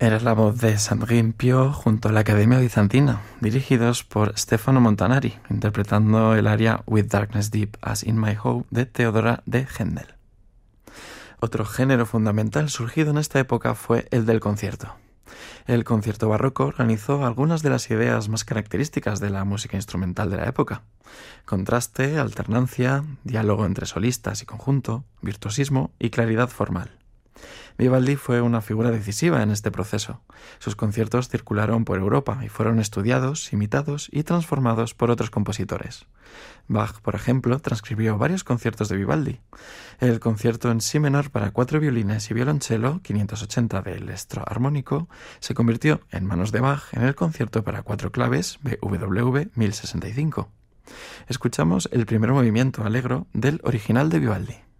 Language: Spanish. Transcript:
Era la voz de Sandrine Pio junto a la Academia Bizantina, dirigidos por Stefano Montanari, interpretando el aria With Darkness Deep as in My Hope de Teodora de Händel. Otro género fundamental surgido en esta época fue el del concierto. El concierto barroco organizó algunas de las ideas más características de la música instrumental de la época: contraste, alternancia, diálogo entre solistas y conjunto, virtuosismo y claridad formal. Vivaldi fue una figura decisiva en este proceso. Sus conciertos circularon por Europa y fueron estudiados, imitados y transformados por otros compositores. Bach, por ejemplo, transcribió varios conciertos de Vivaldi. El concierto en si menor para 4 violines y violonchelo, 580 del estro armónico, se convirtió en manos de Bach en el concierto para 4 claves BWV 1065. Escuchamos el primer movimiento allegro del original de Vivaldi.